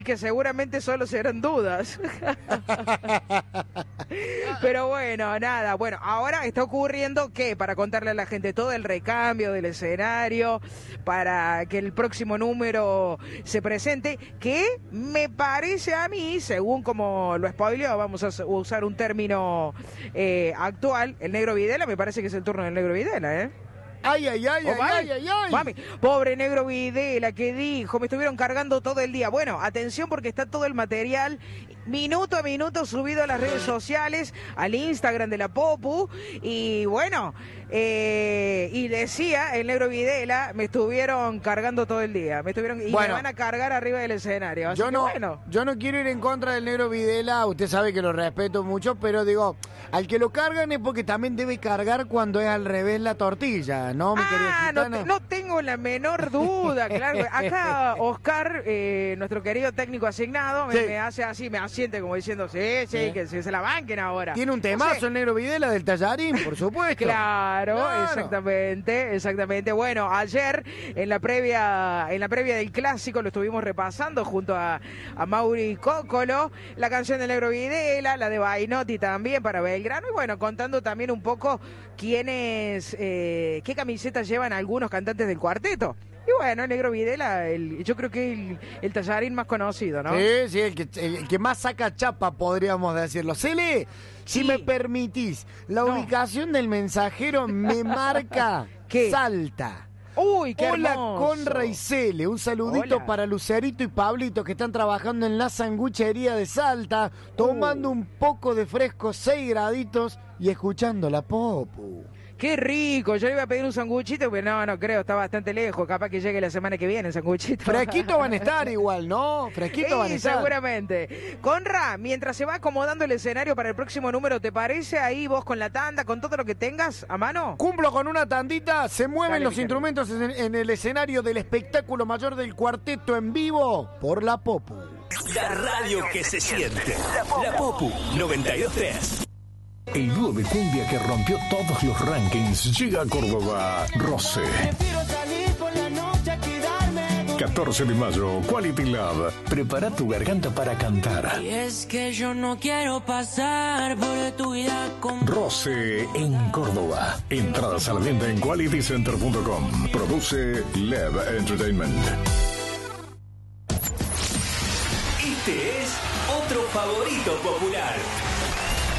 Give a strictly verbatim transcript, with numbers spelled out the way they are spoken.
que seguramente solo serán dudas. Pero bueno, nada, bueno, ahora está ocurriendo que, para contarle a la gente todo el recambio del escenario, para que el próximo número se presente, que me parece a mí, según como lo spoileó, vamos a usar un término eh, actual, el Negro Videla, me parece que es el turno del Negro Videla, ¿eh? Ay, ay, ay, oh, ay, mami, ay, ay, ay. Mami, pobre Negro Videla, que dijo, me estuvieron cargando todo el día. Bueno, atención porque está todo el material minuto a minuto subido a las redes sociales, al Instagram de la Popu, y bueno, eh, y decía el Negro Videla, me estuvieron cargando todo el día, me estuvieron y bueno, me van a cargar arriba del escenario. Así yo que no, bueno. yo no quiero ir en contra del Negro Videla, usted sabe que lo respeto mucho, pero digo, al que lo cargan es porque también debe cargar cuando es al revés la tortilla, ¿no, mi querida Ah, no, gitana? te- no tengo la menor duda, claro. Acá Oscar, eh, nuestro querido técnico asignado, me, Sí. me hace así, me asiente como diciendo, sí, sí, Sí. que se, se la banquen ahora. Tiene un No sé. temazo el Negro Videla del Tallarín, por supuesto. Claro, Claro. exactamente, exactamente. Bueno, ayer en la previa, en la previa del clásico lo estuvimos repasando junto a, a Mauri Cócolo, la canción del Negro Videla, la de Bainotti también para Belgrano, y bueno, contando también un poco quiénes, eh, qué camisetas llevan algunos cantantes del cuarteto. Y bueno, el Negro Videla, el, yo creo que el, el tallarín más conocido, ¿no? Sí, sí, el que, el que más saca chapa, podríamos decirlo. Cele, si Sí. me permitís, la No. ubicación del mensajero me marca ¿Qué? Salta. Uy, qué Hola, hermoso. Conra y Cele. Un saludito Hola. para Lucerito y Pablito, que están trabajando en la sanguchería de Salta, tomando Uh. un poco de fresco, seis graditos, y escuchando la Popu. Qué rico, yo le iba a pedir un sanguchito, pero no, no creo, está bastante lejos, capaz que llegue la semana que viene el sanguchito. Fresquito van a estar igual, ¿no? Fresquito van a Sí, estar. seguramente. Conra, mientras se va acomodando el escenario para el próximo número, ¿te parece ahí vos con la tanda, con todo lo que tengas a mano? Cumplo con una tandita, se mueven Dale, los Miguel. instrumentos en, en el escenario del espectáculo mayor del cuarteto en vivo por la Popu. La radio que se siente. La Popu noventa y dos punto tres. El dúo de cumbia que rompió todos los rankings llega a Córdoba. Rosé. catorce de mayo, Quality Love. Prepara tu garganta para cantar. Y es que yo no quiero pasar por tu vida con... Rosé en Córdoba. Entradas a la venta en quality center punto com. Produce Lev Entertainment. Este es otro favorito popular.